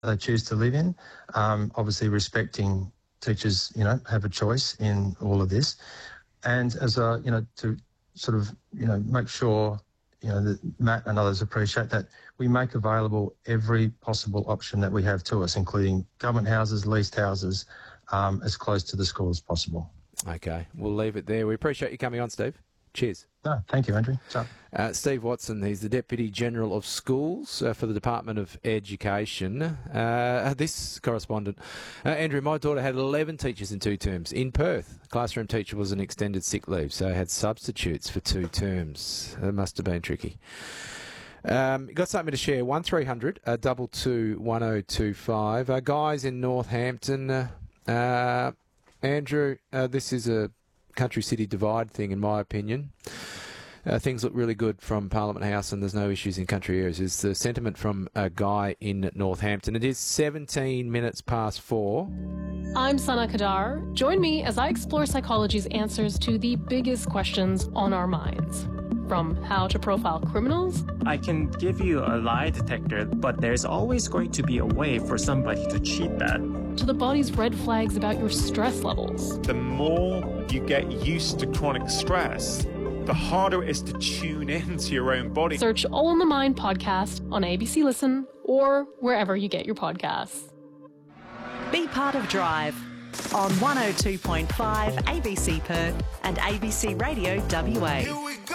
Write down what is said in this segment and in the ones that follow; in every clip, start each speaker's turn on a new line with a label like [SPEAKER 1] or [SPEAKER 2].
[SPEAKER 1] they choose to live in. Obviously respecting teachers, have a choice in all of this. And as to sort of, make sure, that Matt and others appreciate that we make available every possible option that we have to us, including government houses, leased houses, as close to the school as possible.
[SPEAKER 2] Okay, we'll leave it there. We appreciate you coming on, Steve. Cheers.
[SPEAKER 1] Thank you, Andrew.
[SPEAKER 2] Steve Watson, he's the Deputy General of Schools for the Department of Education. This correspondent, Andrew, my daughter had 11 teachers in 2 terms. In Perth, the classroom teacher was on extended sick leave, so had substitutes for 2 terms. That must have been tricky. Got something to share, 1300 22 1025. Guys in Northampton, Andrew, this is a country-city divide thing, in my opinion. Things look really good from Parliament House and there's no issues in country areas. Is the sentiment from a guy in Northampton. It is 17 minutes past 4.
[SPEAKER 3] I'm Sana Kadar. Join me as I explore psychology's answers to the biggest questions on our minds. From how to profile criminals.
[SPEAKER 4] I can give you a lie detector, but there's always going to be a way for somebody to cheat that.
[SPEAKER 3] To the body's red flags about your stress levels.
[SPEAKER 5] The more you get used to chronic stress, the harder it is to tune into your own body.
[SPEAKER 3] Search All in the Mind podcast on ABC Listen or wherever you get your podcasts.
[SPEAKER 6] Be part of Drive on 102.5 ABC Perth and ABC Radio WA.
[SPEAKER 5] Here we go.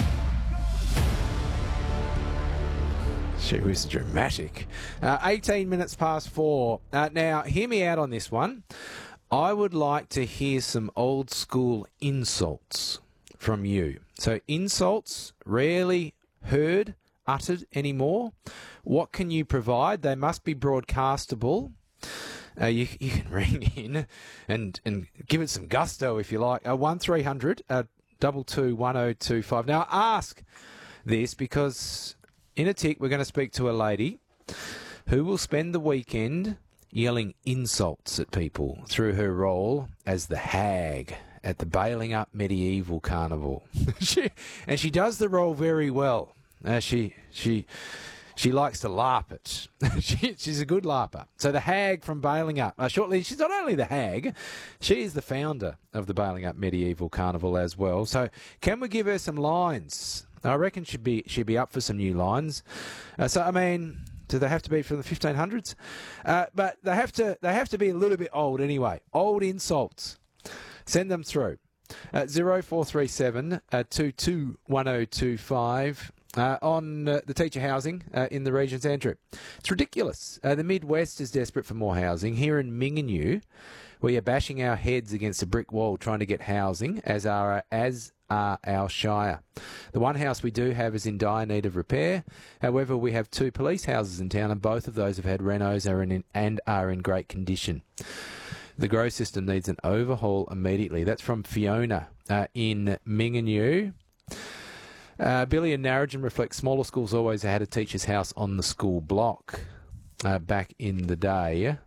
[SPEAKER 2] She was dramatic. 18 minutes past 4. Now, hear me out on this one. I would like to hear some old school insults from you. So insults rarely heard, uttered anymore. What can you provide? They must be broadcastable. You can ring in and give it some gusto if you like. 1300 22 1025. Now, ask this because in a tick we're going to speak to a lady who will spend the weekend yelling insults at people through her role as the hag at the Bailing Up Medieval Carnival. she does the role very well. She likes to laugh it. She's a good laugher. So the hag from Bailing Up. Shortly, she's not only the hag, she is the founder of the Bailing Up Medieval Carnival as well. So can we give her some lines? I reckon she'd be up for some new lines. Do they have to be from the 1500s? But they have to be a little bit old anyway. Old insults. Send them through. 0437 22 1025 on the teacher housing in the regions, Andrew. It's ridiculous. The Midwest is desperate for more housing. Here in Mingenew, we are bashing our heads against a brick wall trying to get housing, as are our shire. The one house we do have is in dire need of repair. However, we have 2 police houses in town, and both of those have had renos and are in great condition. The grow system needs an overhaul immediately. That's from Fiona in Mingenew. Billy and Narrogin reflect smaller schools always had a teacher's house on the school block back in the day.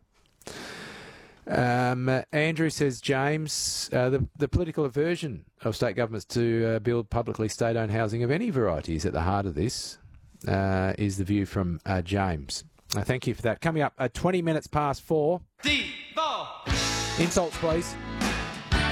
[SPEAKER 2] Andrew says, James, the political aversion of state governments to build publicly state-owned housing of any variety is at the heart of this, is the view from James. Thank you for that. Coming up, 20 minutes past 4. Insults, please.